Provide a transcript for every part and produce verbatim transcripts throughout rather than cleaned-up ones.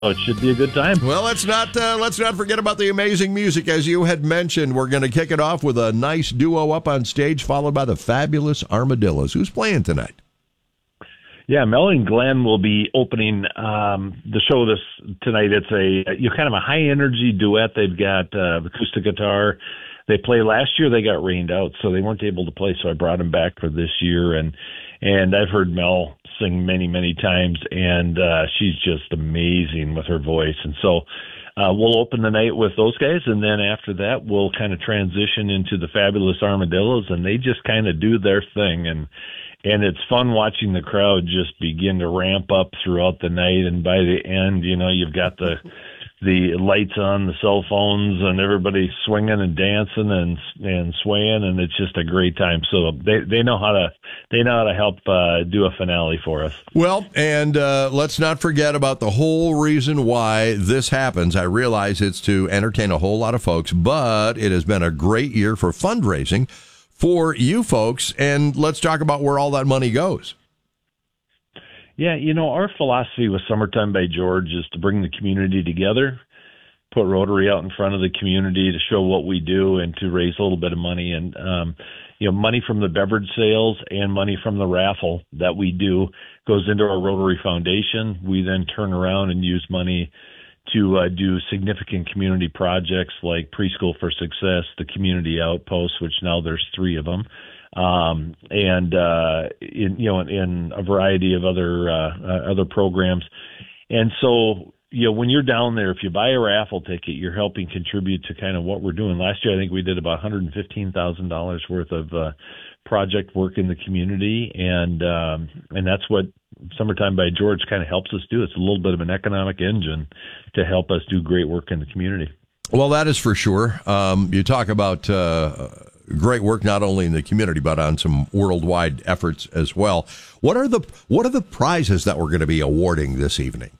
it should be a good time. Well, let's not uh, let's not forget about the amazing music. As you had mentioned, we're going to kick it off with a nice duo up on stage, followed by the Fabulous Armadillos. Who's playing tonight? Yeah, Mel and Glenn will be opening um, the show this tonight. It's a you know, kind of a high energy duet. They've got uh, acoustic guitar. They played last year. They got rained out, so they weren't able to play. So I brought them back for this year, and and I've heard Mel sing many, many times, and uh, she's just amazing with her voice. And so uh, we'll open the night with those guys, and then after that, we'll kind of transition into the Fabulous Armadillos, and they just kind of do their thing. And And it's fun watching the crowd just begin to ramp up throughout the night. And by the end, you know, you've got the the lights on, the cell phones, and everybody swinging and dancing and and swaying, and it's just a great time. So they they know how to they know how to help uh, do a finale for us. Well, and uh, let's not forget about the whole reason why this happens. I realize it's to entertain a whole lot of folks, but it has been a great year for fundraising for you folks, and let's talk about where all that money goes. Yeah, you know, our philosophy with Summertime by George is to bring the community together, put Rotary out in front of the community to show what we do and to raise a little bit of money. And, um, you know, money from the beverage sales and money from the raffle that we do goes into our Rotary Foundation. We then turn around and use money to uh, do significant community projects like Preschool for Success, the Community Outpost, which now there's three of them, um, and uh, in you know in a variety of other uh, uh, other programs. And so, you know, when you're down there, if you buy a raffle ticket, you're helping contribute to kind of what we're doing. Last year, I think we did about one hundred fifteen thousand dollars worth of uh, project work in the community, and um, and that's what Summertime by George kind of helps us do. It's a little bit of an economic engine to help us do great work in the community. Well, that is for sure. Um, you talk about uh, great work not only in the community but on some worldwide efforts as well. What are the what are the prizes that we're going to be awarding this evening?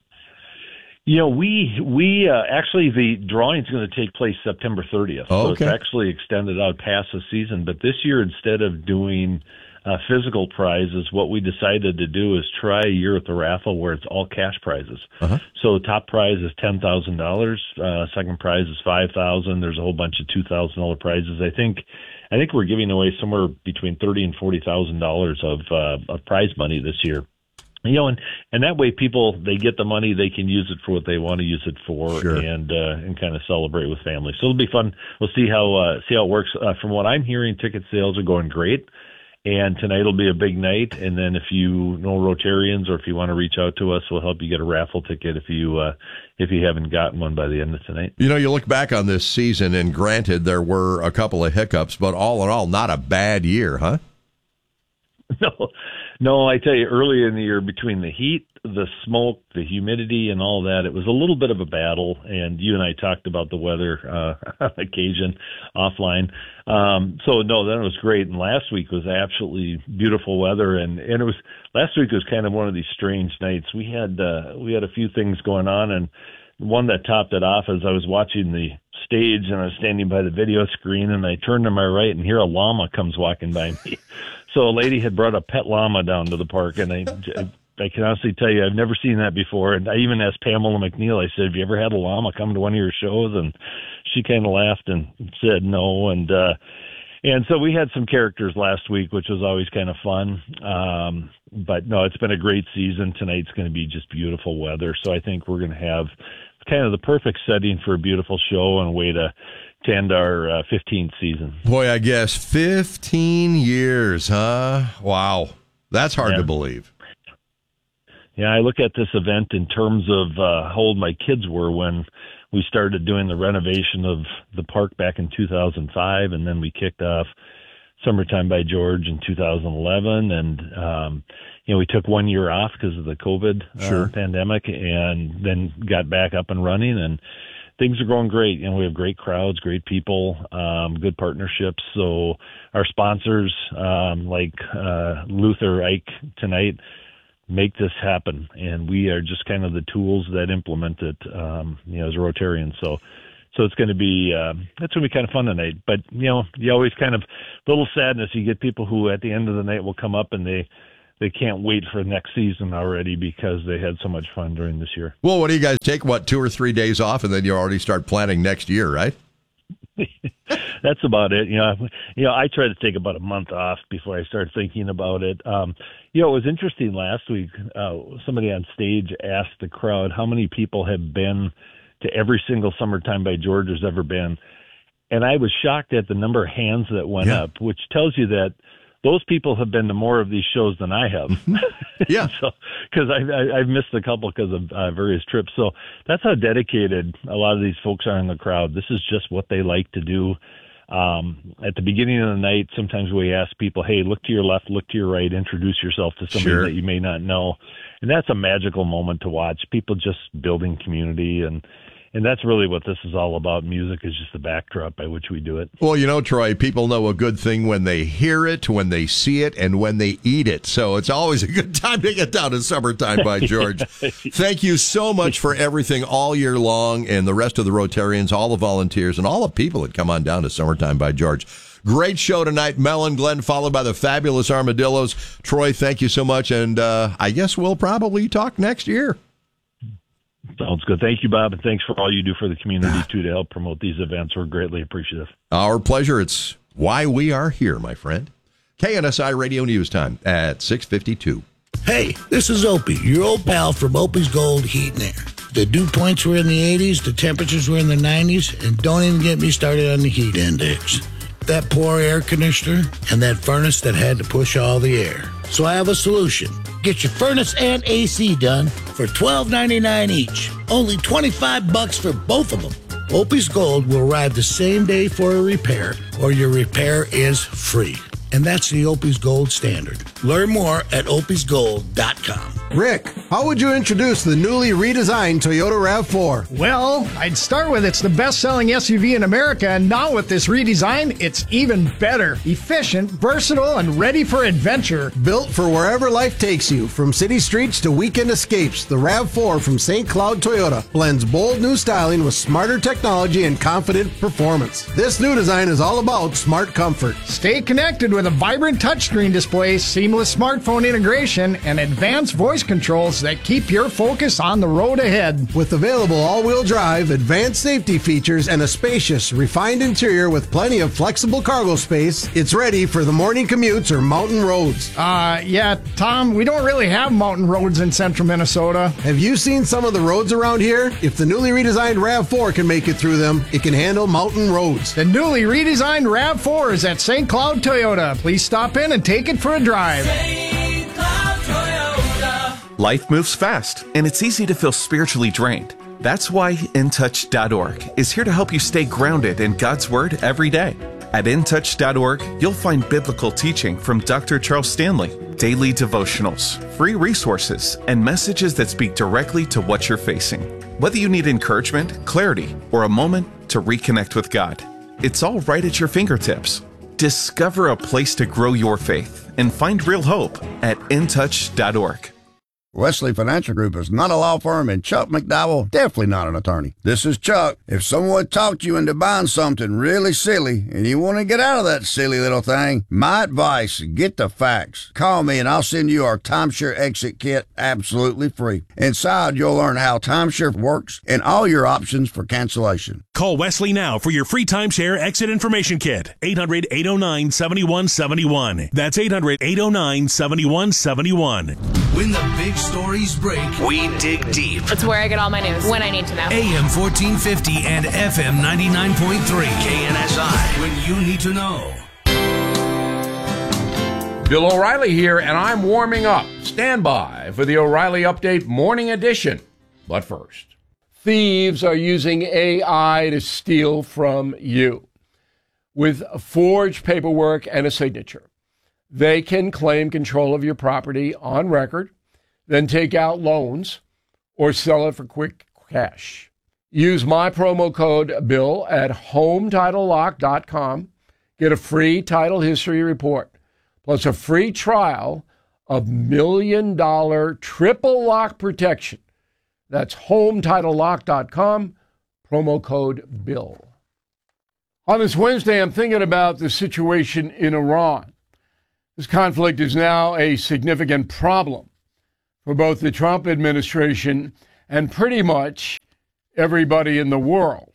You know, we we uh, actually the drawing is going to take place September thirtieth, oh, so okay. It's actually extended out past the season. But this year, instead of doing uh, physical prizes, what we decided to do is try a year at the raffle where it's all cash prizes. Uh-huh. So the top prize is ten thousand dollars, uh, second prize is five thousand. There's a whole bunch of two thousand dollar prizes. I think I think we're giving away somewhere between thirty and forty thousand dollars of uh, of prize money this year. You know, and, and that way people, they get the money, they can use it for what they want to use it for, sure. and uh, and kind of celebrate with family. So it'll be fun. We'll see how uh, see how it works. Uh, from what I'm hearing, ticket sales are going great, and tonight will be a big night. And then if you know Rotarians or if you want to reach out to us, we'll help you get a raffle ticket if you uh, if you haven't gotten one by the end of tonight. You know, you look back on this season, and granted, there were a couple of hiccups, but all in all, not a bad year, huh? No. No, I tell you, early in the year, between the heat, the smoke, the humidity, and all that, it was a little bit of a battle. And you and I talked about the weather uh, on occasion offline. Um, so, no, that was great. And last week was absolutely beautiful weather. And, and it was last week was kind of one of these strange nights. We had uh, we had a few things going on, and one that topped it off is I was watching the stage and I was standing by the video screen, and I turned to my right and here a llama comes walking by me. So a lady had brought a pet llama down to the park, and I, I can honestly tell you I've never seen that before. And I even asked Pamela McNeil, I said, have you ever had a llama come to one of your shows? And she kind of laughed and said no. And uh, and so we had some characters last week, which was always kind of fun. Um, but, no, it's been a great season. Tonight's going to be just beautiful weather. So I think we're going to have kind of the perfect setting for a beautiful show and a way to to end our uh, fifteenth season. Boy, I guess fifteen years, huh? Wow. That's hard yeah. to believe. Yeah, I look at this event in terms of uh, how old my kids were when we started doing the renovation of the park back in two thousand five, and then we kicked off Summertime by George in two thousand eleven, and um, you know, we took one year off because of the COVID sure. uh, pandemic, and then got back up and running, and things are going great. You know, we have great crowds, great people, um, good partnerships. So our sponsors, um, like uh, Luther Ike tonight, make this happen, and we are just kind of the tools that implement it. Um, you know, as Rotarians, so. So it's going to be uh, that's going to be kind of fun tonight. But you know, you always kind of a little sadness. You get people who at the end of the night will come up and they they can't wait for next season already because they had so much fun during this year. Well, what do you guys take, what, two or three days off, and then you already start planning next year, right? That's about it. You know, I, you know, I try to take about a month off before I start thinking about it. Um, you know, it was interesting last week. Uh, somebody on stage asked the crowd how many people have been to every single Summertime by George there's ever been. And I was shocked at the number of hands that went yeah. up, which tells you that those people have been to more of these shows than I have. Yeah. So, because I, I, I've missed a couple because of uh, various trips. So that's how dedicated a lot of these folks are in the crowd. This is just what they like to do. Um, at the beginning of the night, sometimes we ask people, hey, look to your left, look to your right, introduce yourself to somebody sure. that you may not know. And that's a magical moment to watch. People just building community, and And that's really what this is all about. Music is just the backdrop by which we do it. Well, you know, Troy, people know a good thing when they hear it, when they see it, and when they eat it. So it's always a good time to get down to Summertime by George. Thank you so much for everything all year long, and the rest of the Rotarians, all the volunteers, and all the people that come on down to Summertime by George. Great show tonight. Mel and Glenn, followed by the fabulous Armadillos. Troy, thank you so much, and uh, I guess we'll probably talk next year. Sounds good. Thank you, Bob, and thanks for all you do for the community, too, to help promote these events. We're greatly appreciative. Our pleasure. It's why we are here, my friend. K N S I Radio News Time at six fifty-two. Hey, this is Opie, your old pal from Opie's Gold Heat and Air. The dew points were in the eighties, the temperatures were in the nineties, and don't even get me started on the heat index. That poor air conditioner and that furnace that had to push all the air. So I have a solution. Get your furnace and A C done for twelve ninety-nine each. Only twenty-five bucks for both of them. Opie's Gold will arrive the same day for a repair, or your repair is free. And that's the Opie's Gold standard. Learn more at opies gold dot com. Rick, how would you introduce the newly redesigned Toyota RAV four? Well, I'd start with it's the best-selling S U V in America, and now with this redesign, it's even better. Efficient, versatile, and ready for adventure. Built for wherever life takes you, from city streets to weekend escapes, the RAV four from Saint Cloud Toyota blends bold new styling with smarter technology and confident performance. This new design is all about smart comfort. Stay connected with a vibrant touchscreen display, seamless smartphone integration, and advanced voice controls that keep your focus on the road ahead. With available all-wheel drive, advanced safety features, and a spacious, refined interior with plenty of flexible cargo space, it's ready for the morning commutes or mountain roads. Uh, yeah, Tom, we don't really have mountain roads in central Minnesota. Have you seen some of the roads around here? If the newly redesigned RAV four can make it through them, it can handle mountain roads. The newly redesigned RAV four is at Saint Cloud Toyota. Please stop in and take it for a drive. Saint Cloud Toyota. Life moves fast, and it's easy to feel spiritually drained. That's why in touch dot org is here to help you stay grounded in God's Word every day. At in touch dot org, you'll find biblical teaching from Doctor Charles Stanley, daily devotionals, free resources, and messages that speak directly to what you're facing. Whether you need encouragement, clarity, or a moment to reconnect with God, it's all right at your fingertips. Discover a place to grow your faith and find real hope at in touch dot org. Wesley Financial Group is not a law firm, and Chuck McDowell definitely not an attorney. This is Chuck. If someone talked you into buying something really silly and you want to get out of that silly little thing, my advice, get the facts. Call me and I'll send you our timeshare exit kit absolutely free. Inside, you'll learn how timeshare works and all your options for cancellation. Call Wesley now for your free timeshare exit information kit. eight hundred, eight oh nine, seven one seven one. That's eight hundred, eight oh nine, seven one seven one. When the big stories break, we dig deep. It's where I get all my news when I need to know. A M fourteen fifty and F M ninety-nine point three. K N S I. When you need to know. Bill O'Reilly here, and I'm warming up. Stand by for the O'Reilly Update Morning Edition. But first, thieves are using A I to steal from you. With forged paperwork and a signature, they can claim control of your property on record, then take out loans or sell it for quick cash. Use my promo code BILL at home title lock dot com. Get a free title history report, plus a free trial of million dollar triple lock protection. That's home title lock dot com, promo code BILL. On this Wednesday, I'm thinking about the situation in Iran. This conflict is now a significant problem for both the Trump administration and pretty much everybody in the world.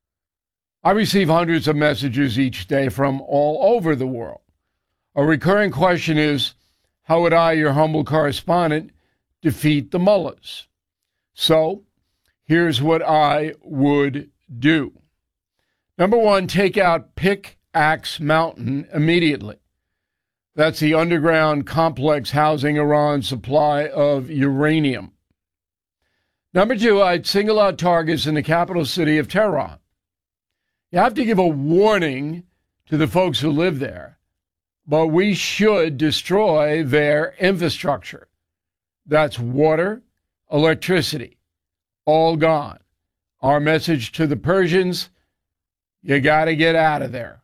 I receive hundreds of messages each day from all over the world. A recurring question is, how would I, your humble correspondent, defeat the mullahs? So, here's what I would do. Number one, take out Pickaxe Mountain immediately. That's the underground complex housing Iran's supply of uranium. Number two, I'd single out targets in the capital city of Tehran. You have to give a warning to the folks who live there, but we should destroy their infrastructure. That's water, electricity, all gone. Our message to the Persians, you got to get out of there.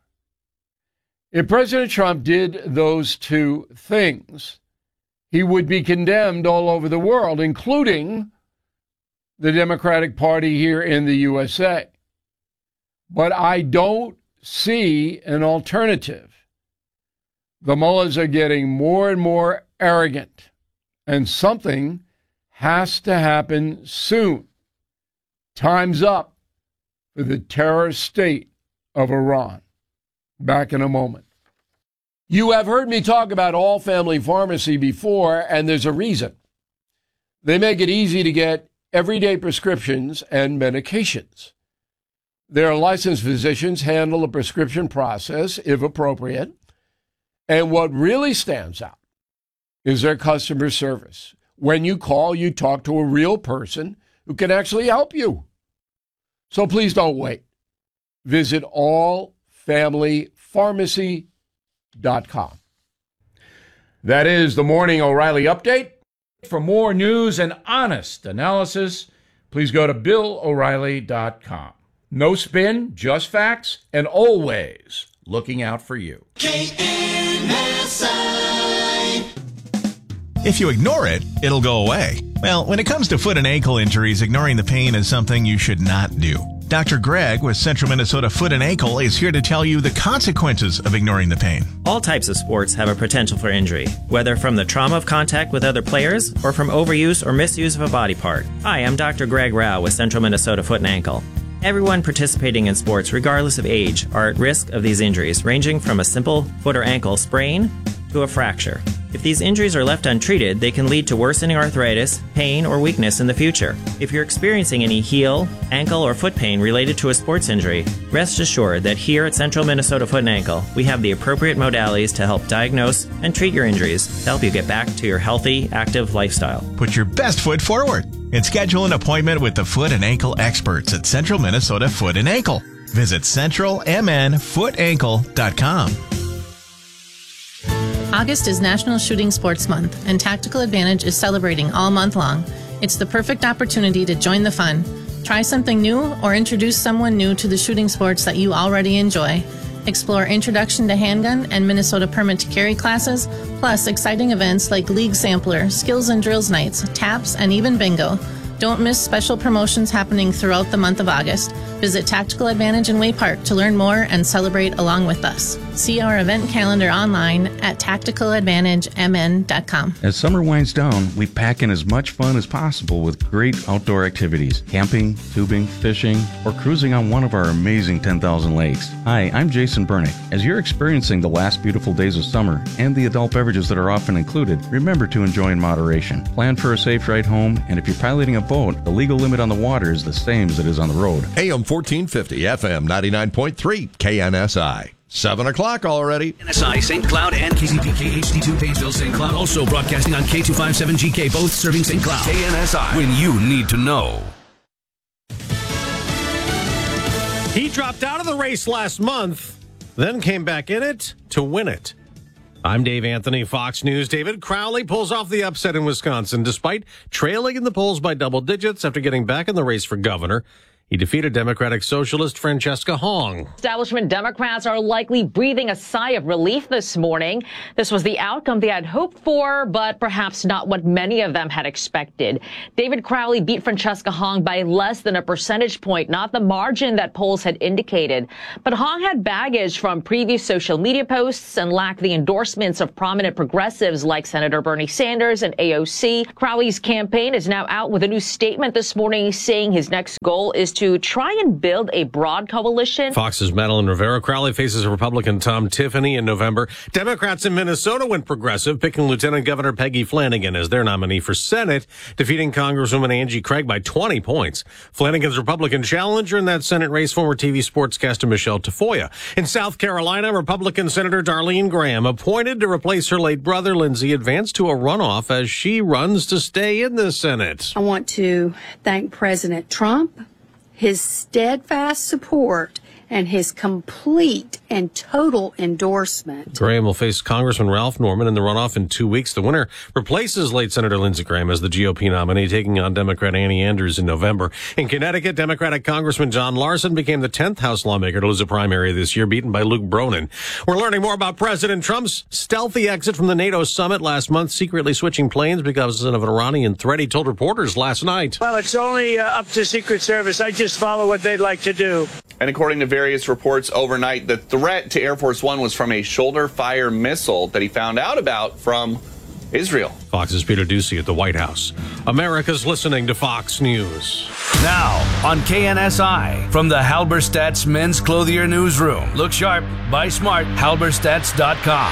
If President Trump did those two things, he would be condemned all over the world, including the Democratic Party here in the U S A. But I don't see an alternative. The mullahs are getting more and more arrogant, and something has to happen soon. Time's up for the terror state of Iran. Back in a moment. You have heard me talk about All Family Pharmacy before, and there's a reason. They make it easy to get everyday prescriptions and medications. Their licensed physicians handle the prescription process, if appropriate. And what really stands out is their customer service. When you call, you talk to a real person who can actually help you. So please don't wait. Visit all family pharmacy dot com. That is the Morning O'Reilly Update. For more news and honest analysis, please go to bill o'reilly dot com. No spin, just facts, and always looking out for you. K N S I. If you ignore it, it'll go away. Well, when it comes to foot and ankle injuries, ignoring the pain is something you should not do. Doctor Greg with Central Minnesota Foot and Ankle is here to tell you the consequences of ignoring the pain. All types of sports have a potential for injury, whether from the trauma of contact with other players or from overuse or misuse of a body part. Hi, I'm Doctor Greg Rao with Central Minnesota Foot and Ankle. Everyone participating in sports, regardless of age, are at risk of these injuries, ranging from a simple foot or ankle sprain to a fracture. If these injuries are left untreated, they can lead to worsening arthritis, pain, or weakness in the future. If you're experiencing any heel, ankle, or foot pain related to a sports injury, rest assured that here at Central Minnesota Foot and Ankle, we have the appropriate modalities to help diagnose and treat your injuries to help you get back to your healthy, active lifestyle. Put your best foot forward and schedule an appointment with the foot and ankle experts at Central Minnesota Foot and Ankle. Visit central m n foot ankle dot com. August is National Shooting Sports Month, and Tactical Advantage is celebrating all month long. It's the perfect opportunity to join the fun. Try something new or introduce someone new to the shooting sports that you already enjoy. Explore Introduction to Handgun and Minnesota Permit to Carry classes, plus exciting events like League Sampler, Skills and Drills Nights, Taps, and even Bingo. Don't miss special promotions happening throughout the month of August. Visit Tactical Advantage in Way Park to learn more and celebrate along with us. See our event calendar online at tactical advantage m n dot com. As summer winds down, we pack in as much fun as possible with great outdoor activities, camping, tubing, fishing, or cruising on one of our amazing ten thousand lakes. Hi, I'm Jason Bernick. As you're experiencing the last beautiful days of summer and the adult beverages that are often included, remember to enjoy in moderation. Plan for a safe ride home, and if you're piloting a boat, the legal limit on the water is the same as it is on the road. A M fourteen fifty, F M ninety-nine point three, K N S I. Seven o'clock already. K N S I, Saint Cloud, and K C P K H D two, Painesville, Saint Cloud. Also broadcasting on K two fifty-seven G K, both serving Saint Cloud. K N S I, when you need to know. He dropped out of the race last month, then came back in it to win it. I'm Dave Anthony, Fox News. David Crowley pulls off the upset in Wisconsin despite trailing in the polls by double digits after getting back in the race for governor. He defeated Democratic Socialist Francesca Hong. Establishment Democrats are likely breathing a sigh of relief this morning. This was the outcome they had hoped for, but perhaps not what many of them had expected. David Crowley beat Francesca Hong by less than a percentage point, not the margin that polls had indicated. But Hong had baggage from previous social media posts and lacked the endorsements of prominent progressives like Senator Bernie Sanders and A O C. Crowley's campaign is now out with a new statement this morning saying his next goal is to try and build a broad coalition. Fox's Madeline Rivera. Crowley faces Republican Tom Tiffany in November. Democrats in Minnesota went progressive, picking Lieutenant Governor Peggy Flanagan as their nominee for Senate, defeating Congresswoman Angie Craig by twenty points. Flanagan's Republican challenger in that Senate race, former T V sportscaster Michelle Tafoya. In South Carolina, Republican Senator Darlene Graham, appointed to replace her late brother Lindsey, advanced to a runoff as she runs to stay in the Senate. I want to thank President Trump, his steadfast support, and his complete and total endorsement. Graham will face Congressman Ralph Norman in the runoff in two weeks. The winner replaces late Senator Lindsey Graham as the G O P nominee, taking on Democrat Annie Andrews in November. In Connecticut, Democratic Congressman John Larson became the tenth House lawmaker to lose a primary this year, beaten by Luke Bronin. We're learning more about President Trump's stealthy exit from the NATO summit last month, secretly switching planes because of an Iranian threat. He told reporters last night. Well, it's only uh, up to Secret Service. I just follow what they'd like to do. And according to various reports overnight, the threat to Air Force One was from a shoulder-fire missile that he found out about from Israel. Fox's Peter Ducey at the White House. America's listening to Fox News. Now on K N S I from the Halberstadt's Men's Clothier Newsroom. Look sharp, buy smart, halberstadts dot com.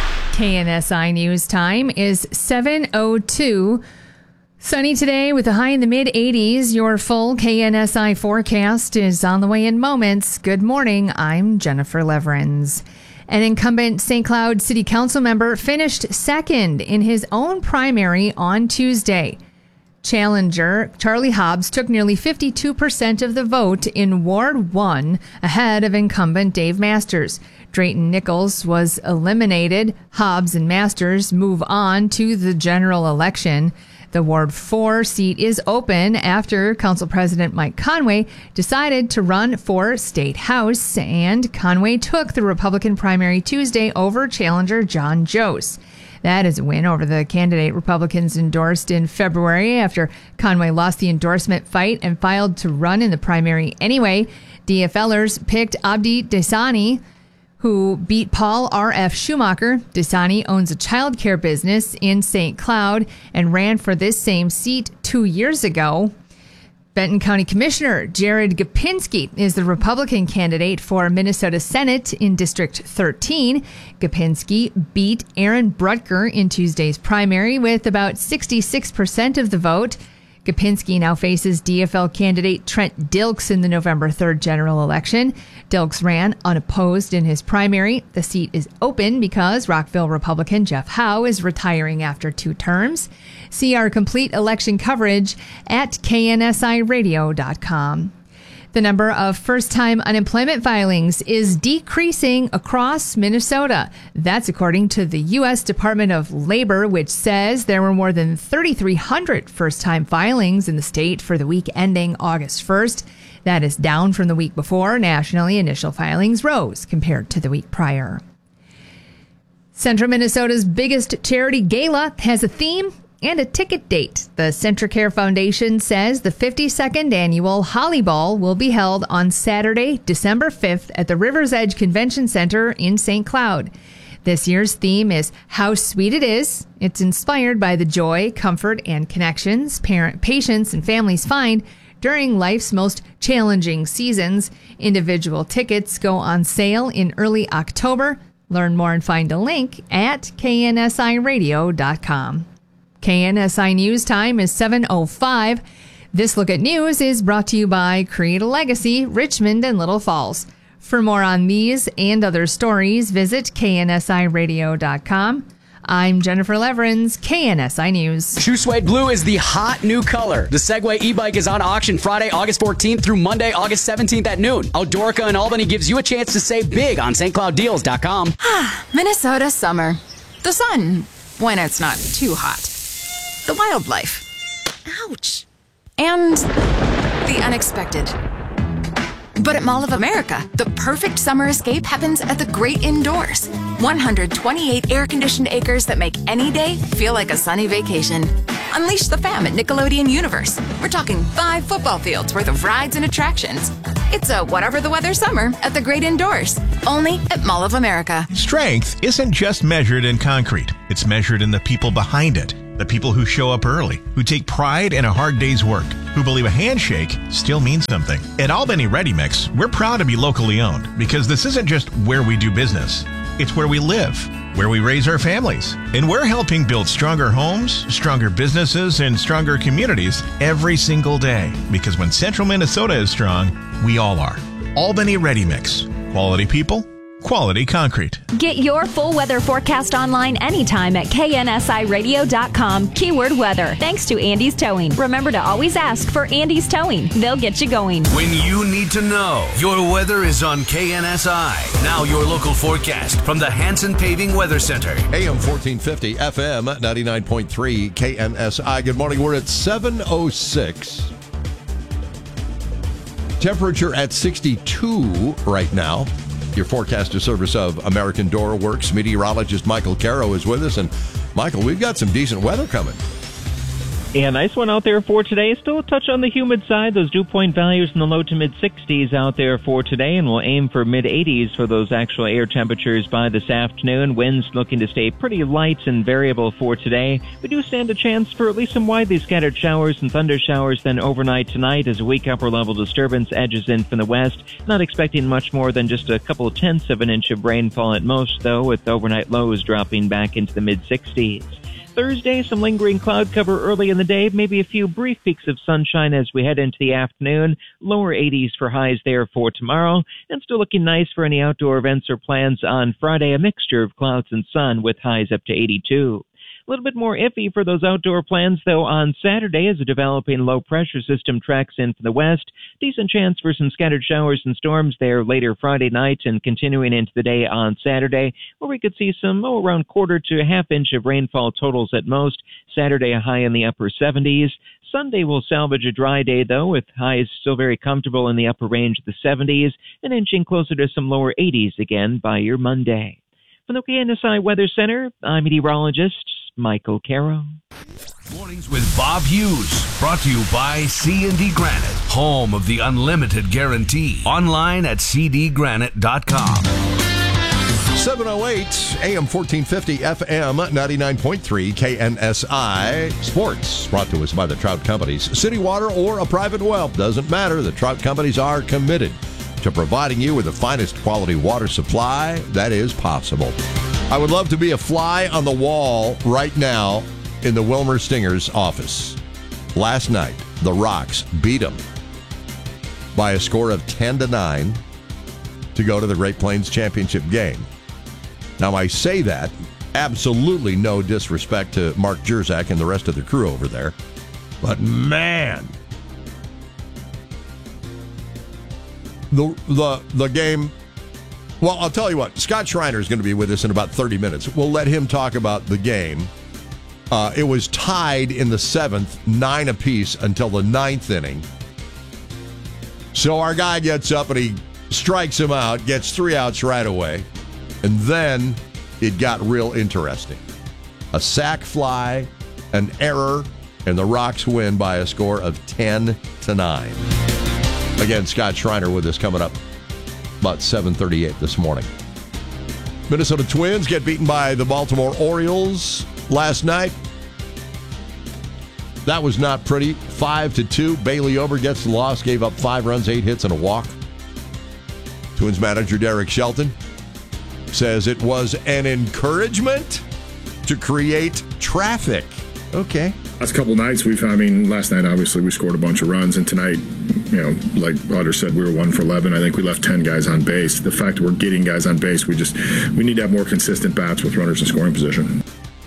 K N S I News time is seven oh two. Sunny today with a high in the mid eighties. Your full K N S I forecast is on the way in moments. Good morning. I'm Jennifer Leverins. An incumbent Saint Cloud City Council member finished second in his own primary on Tuesday. Challenger Charlie Hobbs took nearly fifty-two percent of the vote in Ward one, ahead of incumbent Dave Masters. Drayton Nichols was eliminated. Hobbs and Masters move on to the general election. The Ward four seat is open after Council President Mike Conway decided to run for State House, and Conway took the Republican primary Tuesday over challenger John Jost. That is a win over the candidate Republicans endorsed in February after Conway lost the endorsement fight and filed to run in the primary anyway. DFLers picked Abdi Desani, who beat Paul R F. Schumacher. Desani owns a childcare business in Saint Cloud and ran for this same seat two years ago. Benton County Commissioner Jared Gopinski is the Republican candidate for Minnesota Senate in District thirteen. Gopinski beat Aaron Brutker in Tuesday's primary with about sixty-six percent of the vote. Gopinski now faces D F L candidate Trent Dilks in the November third general election. Dilks ran unopposed in his primary. The seat is open because Rockville Republican Jeff Howe is retiring after two terms. See our complete election coverage at K N S I radio dot com. The number of first-time unemployment filings is decreasing across Minnesota. That's according to the U S Department of Labor, which says there were more than thirty-three hundred first-time filings in the state for the week ending August first. That is down from the week before. Nationally, initial filings rose compared to the week prior. Central Minnesota's biggest charity gala has a theme and a ticket date. The Centricare Foundation says the fifty-second annual Holly Ball will be held on Saturday, December fifth at the River's Edge Convention Center in Saint Cloud. This year's theme is How Sweet It Is. It's inspired by the joy, comfort, and connections parent, patients, and families find during life's most challenging seasons. Individual tickets go on sale in early October. Learn more and find a link at K N S I radio dot com. K N S I News time is seven oh five. This Look at News is brought to you by Create a Legacy, Richmond and Little Falls. For more on these and other stories, visit K N S I radio dot com. I'm Jennifer Leverins, K N S I News. Shoe Suede Blue is the hot new color. The Segway e-bike is on auction Friday, August fourteenth through Monday, August seventeenth at noon. Outdoorica in Albany gives you a chance to save big on St Cloud Deals dot com. Minnesota summer. The sun, when it's not too hot. The wildlife. Ouch. And the unexpected. But at Mall of America, the perfect summer escape happens at the great indoors. one hundred twenty-eight air-conditioned acres that make any day feel like a sunny vacation. Unleash the fam at Nickelodeon Universe. We're talking five football fields worth of rides and attractions. It's a whatever the weather summer at the great indoors. Only at Mall of America. Strength isn't just measured in concrete. It's measured in the people behind it. The people who show up early, who take pride in a hard day's work, who believe a handshake still means something. At Albany Ready Mix, we're proud to be locally owned because this isn't just where we do business. It's where we live, where we raise our families. And we're helping build stronger homes, stronger businesses, and stronger communities every single day. Because when Central Minnesota is strong, we all are. Albany Ready Mix. Quality people, quality concrete. Get your full weather forecast online anytime at K N S I radio dot com, keyword weather. Thanks to Andy's Towing. Remember to always ask for Andy's Towing. They'll get you going. When you need to know, your weather is on K N S I. Now your local forecast from the Hanson Paving Weather Center. A M fourteen fifty, F M ninety-nine point three, K N S I. Good morning. We're at seven oh six. Temperature at sixty-two right now. Your forecaster service of American Door Works. Meteorologist Michael Caro is with us. And, Michael, we've got some decent weather coming. Yeah, nice one out there for today. Still a touch on the humid side. Those dew point values in the low to mid-sixties out there for today, and we'll aim for mid-eighties for those actual air temperatures by this afternoon. Winds looking to stay pretty light and variable for today. We do stand a chance for at least some widely scattered showers and thunder showers then overnight tonight as a weak upper-level disturbance edges in from the west. Not expecting much more than just a couple tenths of an inch of rainfall at most, though, with overnight lows dropping back into the mid-sixties. Thursday, some lingering cloud cover early in the day, maybe a few brief peaks of sunshine as we head into the afternoon. Lower eighties for highs there for tomorrow, and still looking nice for any outdoor events or plans on Friday, a mixture of clouds and sun with highs up to eighty-two. A little bit more iffy for those outdoor plans, though, on Saturday as a developing low-pressure system tracks in from the west. Decent chance for some scattered showers and storms there later Friday night and continuing into the day on Saturday, where we could see some oh, around quarter to a half inch of rainfall totals at most. Saturday, a high in the upper seventies. Sunday will salvage a dry day, though, with highs still very comfortable in the upper range of the seventies and inching closer to some lower eighties again by your Monday. From the K N S I Weather Center, I'm meteorologist Michael Caro. Mornings with Bob Hughes, brought to you by C and D Granite, home of the unlimited guarantee. Online at c d granite dot com. seven oh eight, A M fourteen fifty, F M ninety-nine point three, K N S I. Sports, brought to us by the Trout Companies. City Water or a private well, doesn't matter. The Trout Companies are committed to providing you with the finest quality water supply that is possible. I would love to be a fly on the wall right now in the Wilmer Stingers office. Last night, the Rocks beat them by a score of ten to nine to go to the Great Plains Championship game. Now, I say that, absolutely no disrespect to Mark Jerzak and the rest of the crew over there, but man, the the the game. Well, I'll tell you what, Scott Schreiner is going to be with us in about thirty minutes. We'll let him talk about the game. Uh, it was tied in the seventh, nine apiece until the ninth inning. So our guy gets up and he strikes him out, gets three outs right away. And then it got real interesting. A sac fly, an error, and the Rocks win by a score of ten to nine. Again, Scott Schreiner with us coming up about seven thirty-eight this morning. Minnesota Twins get beaten by the Baltimore Orioles last night. That was not pretty. Five to two. Bailey Ober gets the loss, gave up five runs, eight hits, and a walk. Twins manager Derek Shelton says it was an encouragement to create traffic. Okay. Last couple nights, we've, I mean, last night, obviously, we scored a bunch of runs, and tonight, you know, like Otter said, we were one for eleven. I think we left ten guys on base. The fact that we're getting guys on base, we just, we need to have more consistent bats with runners in scoring position.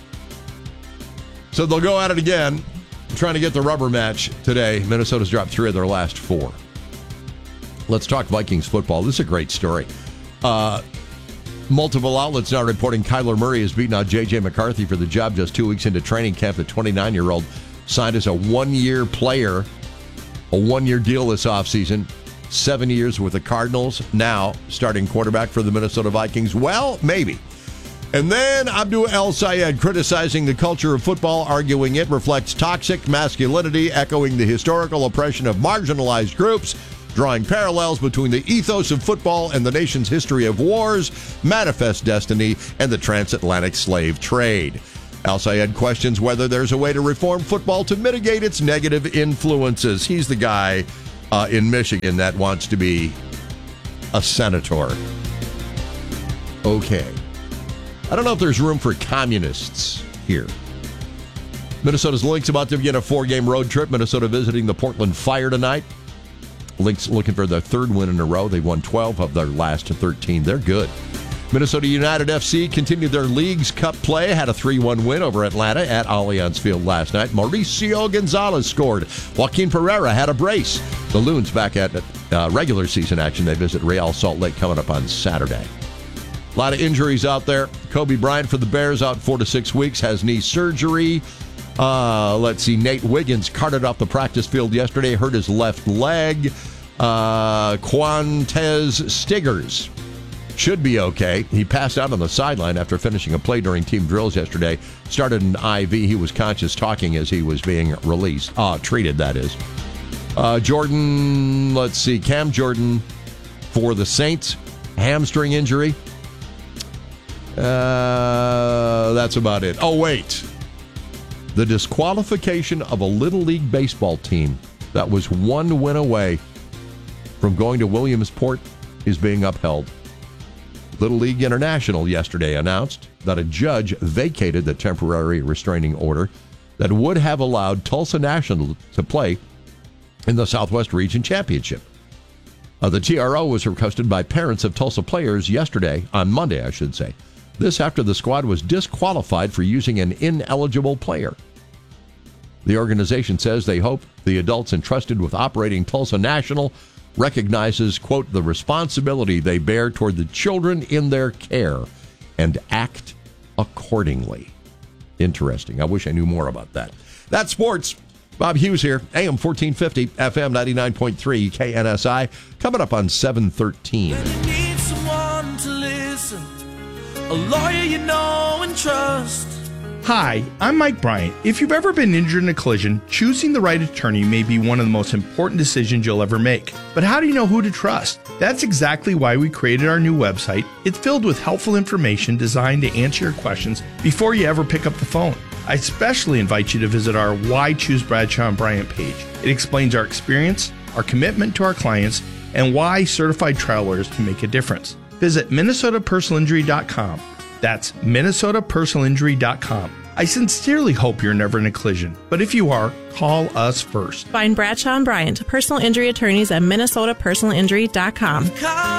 So they'll go at it again, trying to get the rubber match today. Minnesota's dropped three of their last four. Let's talk Vikings football. This is a great story. Uh, multiple outlets now reporting Kyler Murray has beaten out J J McCarthy for the job just two weeks into training camp. The twenty-nine-year-old signed as a one-year player, a one-year deal this offseason. seven years with the Cardinals, now starting quarterback for the Minnesota Vikings. Well, maybe. And then Abdul El Sayed criticizing the culture of football, arguing it reflects toxic masculinity, echoing the historical oppression of marginalized groups, drawing parallels between the ethos of football and the nation's history of wars, manifest destiny, and the transatlantic slave trade. El Sayed questions whether there's a way to reform football to mitigate its negative influences. He's the guy uh, in Michigan that wants to be a senator. Okay. I don't know if there's room for communists here. Minnesota's Lynx about to begin a four-game road trip. Minnesota visiting the Portland Fire tonight. Lynx looking for their third win in a row. They've won twelve of their last thirteen. They're good. Minnesota United F C continued their Leagues Cup play, had a three one win over Atlanta at Allianz Field last night. Mauricio Gonzalez scored. Joaquin Pereira had a brace. The Loons back at uh, regular season action. They visit Real Salt Lake coming up on Saturday. A lot of injuries out there. Kobe Bryant for the Bears out four to six weeks, has knee surgery. Uh, let's see, Nate Wiggins carted off the practice field yesterday, hurt his left leg. Uh, Quantez Stiggers should be okay. He passed out on the sideline after finishing a play during team drills yesterday. Started an I V. He was conscious talking as he was being released. Uh, treated, that is. Uh, Jordan, let's see, Cam Jordan for the Saints, hamstring injury. Uh, that's about it. Oh, wait. The disqualification of a Little League baseball team that was one win away from going to Williamsport is being upheld. Little League International yesterday announced that a judge vacated the temporary restraining order that would have allowed Tulsa National to play in the Southwest Region Championship. Uh, the T R O was requested by parents of Tulsa players yesterday, on Monday, I should say. This after the squad was disqualified for using an ineligible player. The organization says they hope the adults entrusted with operating Tulsa National recognizes, quote, the responsibility they bear toward the children in their care and act accordingly. Interesting. I wish I knew more about that. That's sports. Bob Hughes here, A M fourteen fifty, F M ninety-nine point three, K N S I, coming up on seven thirteen. A lawyer you know and trust. Hi, I'm Mike Bryant. If you've ever been injured in a collision, choosing the right attorney may be one of the most important decisions you'll ever make. But how do you know who to trust? That's exactly why we created our new website. It's filled with helpful information designed to answer your questions before you ever pick up the phone. I especially invite you to visit our Why Choose Bradshaw and Bryant page. It explains our experience, our commitment to our clients, and why certified trial lawyers can make a difference. Visit Minnesota Personal Injury dot com. That's Minnesota Personal Injury dot com. I sincerely hope you're never in a collision, but if you are, call us first. Find Bradshaw and Bryant, personal injury attorneys at Minnesota Personal Injury dot com.